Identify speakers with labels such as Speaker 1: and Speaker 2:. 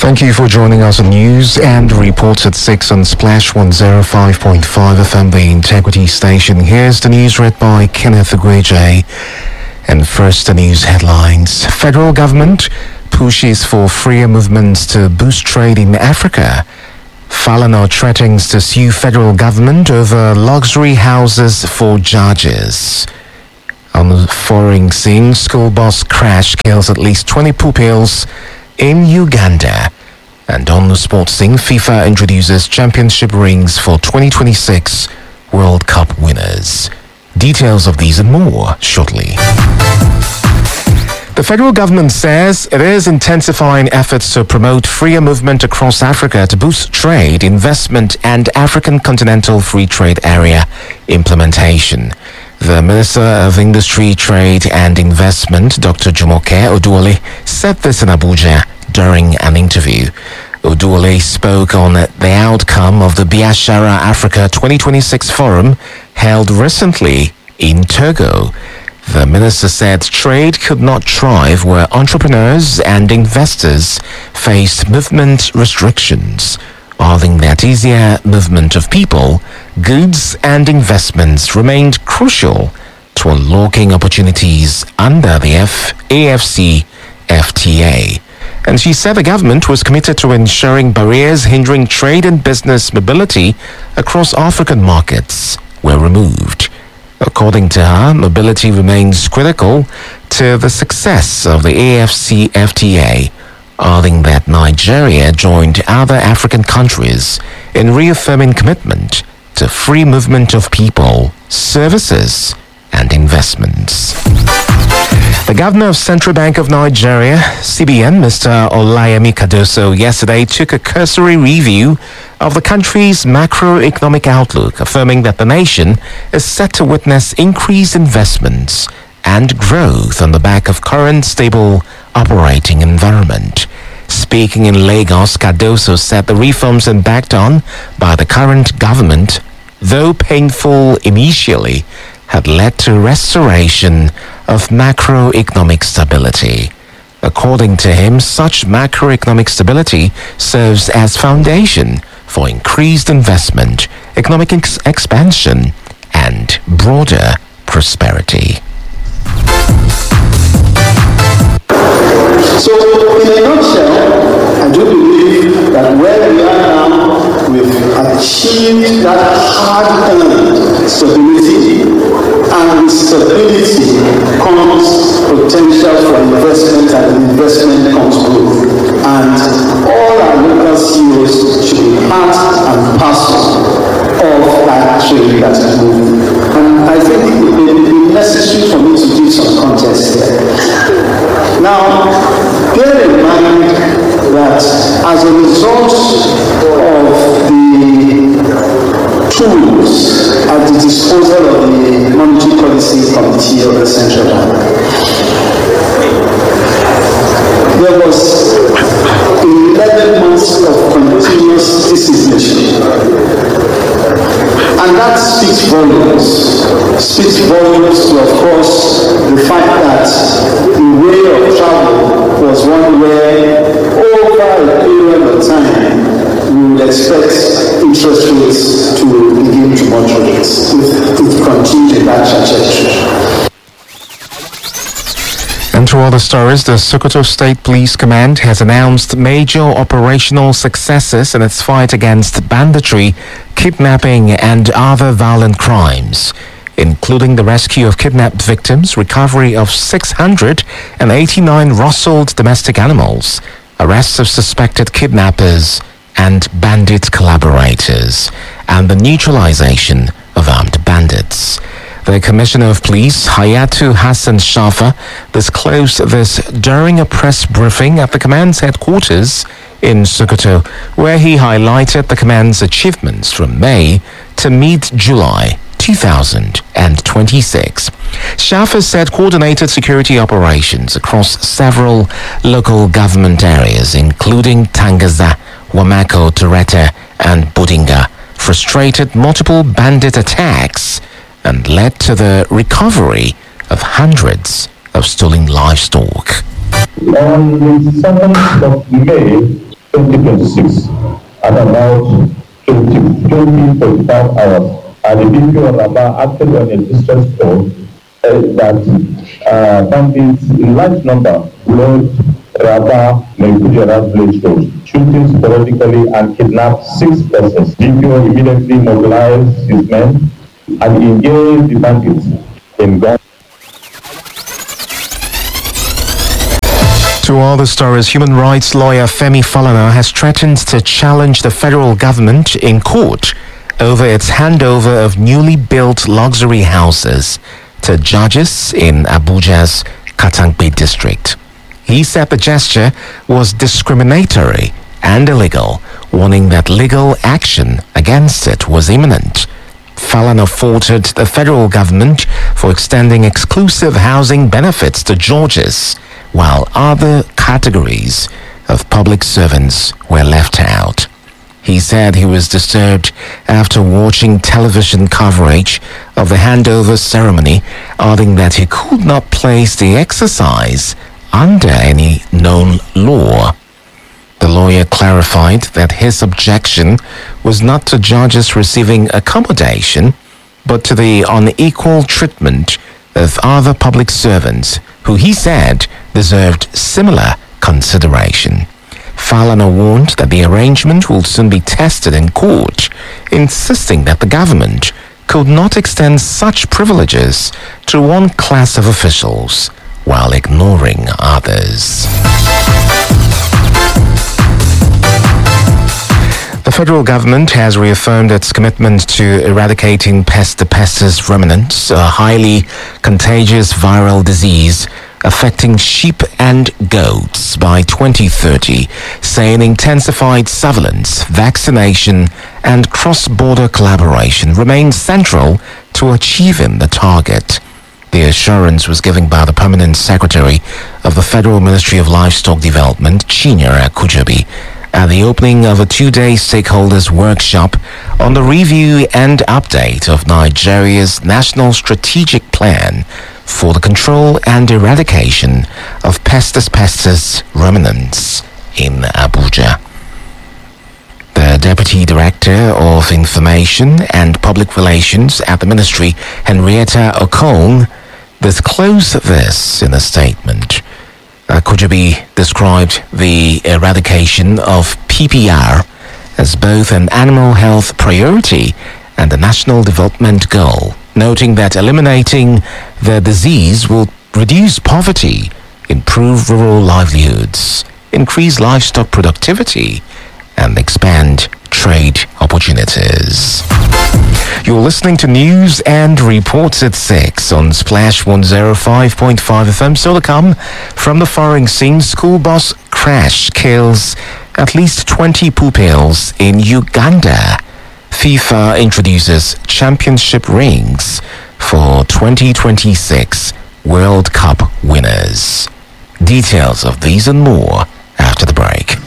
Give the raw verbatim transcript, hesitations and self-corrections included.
Speaker 1: Thank you for joining us on News and Reports at six on Splash one oh five point five F M, the Integrity Station. Here's the news read by Kenneth Agweje. And first, the news headlines. Federal government pushes for freer movements to boost trade in Africa. Falana threatens to sue federal government over luxury houses for judges. On the foreign scene, school bus crash kills at least twenty pupils in Uganda. And on the sports scene, FIFA introduces championship rings for twenty twenty-six World Cup winners. Details of these and more shortly. The federal government says it is intensifying efforts to promote freer movement across Africa to boost trade, investment, and African Continental Free Trade Area implementation. The Minister of Industry, Trade and Investment, Doctor Jumoke Oduole, said this in Abuja during an interview. Oduole spoke on the outcome of the Biashara Africa twenty twenty-six Forum held recently in Togo. The minister said trade could not thrive where entrepreneurs and investors faced movement restrictions, adding that easier movement of people, goods and investments remained crucial to unlocking opportunities under the A F C F T A. And she said the government was committed to ensuring barriers hindering trade and business mobility across African markets were removed. According to her, mobility remains critical to the success of the A F C F T A, adding that Nigeria joined other African countries in reaffirming commitment to free movement of people, services, and investments. The governor of Central Bank of Nigeria, C B N, Mister Olayemi Cardoso, yesterday took a cursory review of the country's macroeconomic outlook, affirming that the nation is set to witness increased investments and growth on the back of current stable operating environment. Speaking in Lagos, Cardoso said the reforms embarked on by the current government, though painful initially, had led to restoration of macroeconomic stability. According to him, such macroeconomic stability serves as foundation for increased investment, economic ex- expansion, and broader prosperity.
Speaker 2: So, in a nutshell, I do believe that where we are now, we've achieved that hard-earned stability, and with stability comes potential for investment, and investment comes growth. And all our local C E Os should be part and parcel of that trade that is moving. And I think it may be necessary for me to give some context here. Now, bear in mind that as a result of the tools at the disposal of the Monetary Policy Committee of the Central Bank, there was eleven months of continuous disinflation. And that speaks volumes. Speaks volumes to, of course, the fact that the way of travel was one where, over a period of time, we would expect interest rates to begin to moderate if it continues in that trajectory.
Speaker 1: And to other stories, the Sokoto State Police Command has announced major operational successes in its fight against banditry, kidnapping, and other violent crimes, including the rescue of kidnapped victims, recovery of six hundred eighty-nine rustled domestic animals, arrests of suspected kidnappers and bandit collaborators, and the neutralization of armed bandits. The Commissioner of Police, Hayatu Hassan Shafa, disclosed this during a press briefing at the command's headquarters in Sokoto, where he highlighted the command's achievements from May to mid-July two thousand twenty-six. Shafa said coordinated security operations across several local government areas, including Tangaza, Wamako, Tureta, and Bodinga, frustrated multiple bandit attacks and led to the recovery of hundreds of stolen livestock.
Speaker 3: On the seventh of May twenty twenty-six at about twenty forty-five hours. And the D P O Rabat acted on a distress call uh, that uh, bandits in large number blocked Rabat Maikujara village road, shooting sporadically and kidnapped six persons. D P O immediately mobilized his men and engaged the bandits in gun.
Speaker 1: To all the stories, human rights lawyer Femi Falana has threatened to challenge the federal government in court over its handover of newly built luxury houses to judges in Abuja's Katangbe district. He said the gesture was discriminatory and illegal, warning that legal action against it was imminent. Falana faulted the federal government for extending exclusive housing benefits to Georges, while other categories of public servants were left out. He said he was disturbed after watching television coverage of the handover ceremony, adding that he could not place the exercise under any known law. The lawyer clarified that his objection was not to judges receiving accommodation, but to the unequal treatment of other public servants who he said deserved similar consideration. Falana warned that the arrangement will soon be tested in court, insisting that the government could not extend such privileges to one class of officials while ignoring others. The federal government has reaffirmed its commitment to eradicating pest pestis ruminants, a highly contagious viral disease affecting sheep and goats by twenty thirty, saying intensified surveillance, vaccination, and cross-border collaboration remain central to achieving the target. The assurance was given by the Permanent Secretary of the Federal Ministry of Livestock Development, Chinyere Akujobi, at the opening of a two-day stakeholders workshop on the review and update of Nigeria's National Strategic Plan for the control and eradication of pestis pestis ruminants in Abuja. The Deputy Director of Information and Public Relations at the Ministry, Henrietta Okong, disclosed this in a statement. Akujobi described the eradication of P P R as both an animal health priority and a national development goal, noting that eliminating the disease will reduce poverty, improve rural livelihoods, increase livestock productivity, and expand trade opportunities. You're listening to news and reports at six on Splash one oh five point five F M. So to come from the foreign scene, school bus crash kills at least twenty pupils in Uganda. FIFA introduces championship rings for twenty twenty-six World Cup winners. Details of these and more after the break.